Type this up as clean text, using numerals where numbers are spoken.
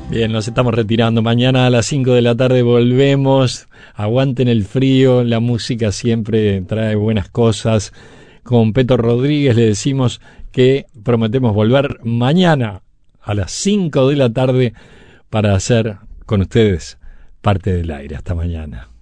Bien, nos estamos retirando. Mañana a las 5 de la tarde volvemos. Aguanten el frío, la música siempre trae buenas cosas. Con Peto Rodríguez le decimos que prometemos volver mañana a las 5 de la tarde para hacer con ustedes Parte del Aire. Hasta mañana.